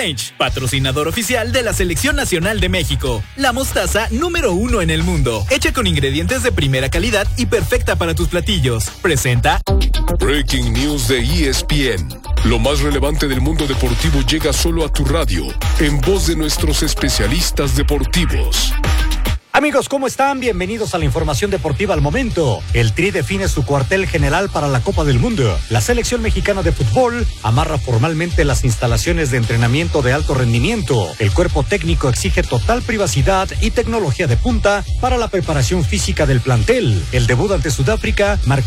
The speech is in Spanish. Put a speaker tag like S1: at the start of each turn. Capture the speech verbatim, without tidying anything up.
S1: Range, patrocinador oficial de la Selección Nacional de México. La mostaza número uno en el mundo, hecha con ingredientes de primera calidad y perfecta para tus platillos. Presenta
S2: Breaking News de E S P N. Lo más relevante del mundo deportivo llega solo a tu radio, en voz de nuestros especialistas deportivos.
S3: Amigos, ¿cómo están? Bienvenidos a la información deportiva al momento. El Tri define su cuartel general para la Copa del Mundo. La selección mexicana de fútbol amarra formalmente las instalaciones de entrenamiento de alto rendimiento. El cuerpo técnico exige total privacidad y tecnología de punta para la preparación física del plantel. El debut ante Sudáfrica marcó